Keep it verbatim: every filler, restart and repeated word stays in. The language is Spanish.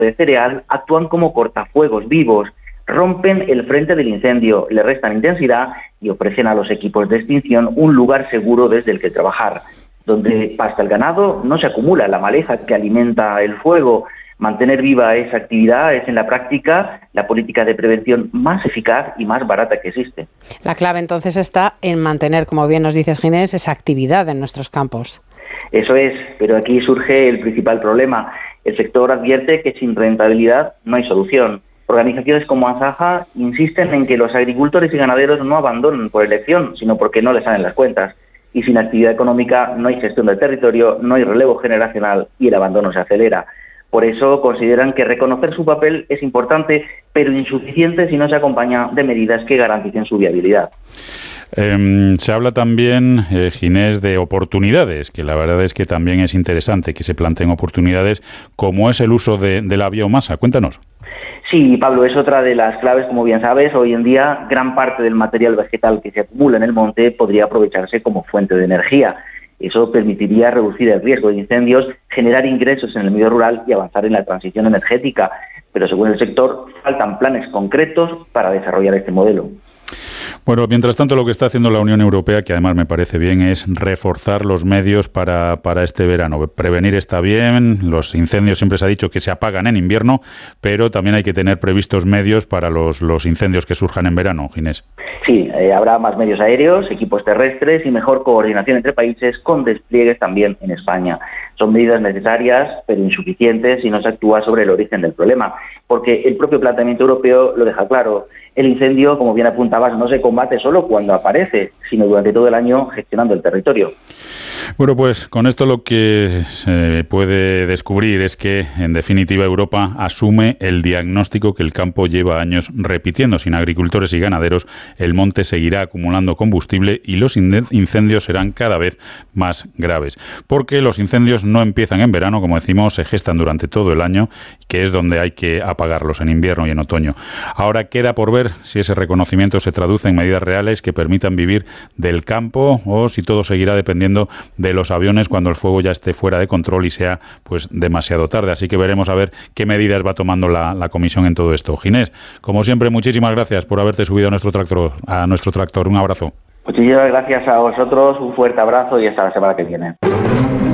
de cereal actúan como cortafuegos vivos, rompen el frente del incendio, le restan intensidad y ofrecen a los equipos de extinción un lugar seguro desde el que trabajar. Donde pasta el ganado, no se acumula la maleza que alimenta el fuego. Mantener viva esa actividad es en la práctica la política de prevención más eficaz y más barata que existe. La clave entonces está en mantener, como bien nos dices Ginés, esa actividad en nuestros campos. Eso es, pero aquí surge el principal problema. El sector advierte que sin rentabilidad no hay solución. Organizaciones como Asaja insisten en que los agricultores y ganaderos no abandonan por elección, sino porque no les salen las cuentas. Y sin actividad económica no hay gestión del territorio, no hay relevo generacional y el abandono se acelera. Por eso consideran que reconocer su papel es importante, pero insuficiente si no se acompaña de medidas que garanticen su viabilidad. Eh, se habla también, eh, Ginés, de oportunidades, que la verdad es que también es interesante que se planteen oportunidades, como es el uso de, de la biomasa. Cuéntanos. Sí, Pablo, es otra de las claves, como bien sabes. Hoy en día, gran parte del material vegetal que se acumula en el monte podría aprovecharse como fuente de energía. Eso permitiría reducir el riesgo de incendios, generar ingresos en el medio rural y avanzar en la transición energética. Pero según el sector, faltan planes concretos para desarrollar este modelo. Bueno, mientras tanto, lo que está haciendo la Unión Europea, que además me parece bien, es reforzar los medios para, para este verano. Prevenir está bien, los incendios siempre se ha dicho que se apagan en invierno, pero también hay que tener previstos medios para los, los incendios que surjan en verano, Ginés. Sí, eh, habrá más medios aéreos, equipos terrestres y mejor coordinación entre países con despliegues también en España. Son medidas necesarias, pero insuficientes si no se actúa sobre el origen del problema, porque el propio planteamiento europeo lo deja claro. El incendio, como bien apuntabas, no se combate solo cuando aparece, sino durante todo el año gestionando el territorio. Bueno, pues con esto lo que se puede descubrir es que, en definitiva, Europa asume el diagnóstico que el campo lleva años repitiendo. Sin agricultores y ganaderos, el monte seguirá acumulando combustible y los incendios serán cada vez más graves. Porque los incendios no empiezan en verano, como decimos, se gestan durante todo el año, que es donde hay que apagarlos, en invierno y en otoño. Ahora queda por ver si ese reconocimiento se traduce en medidas reales que permitan vivir del campo o si todo seguirá dependiendo de los aviones cuando el fuego ya esté fuera de control y sea pues demasiado tarde. Así que veremos a ver qué medidas va tomando la, la Comisión en todo esto. Ginés, como siempre, muchísimas gracias por haberte subido a nuestro tractor. A nuestro tractor. Un abrazo. Muchísimas gracias a vosotros, un fuerte abrazo y hasta la semana que viene.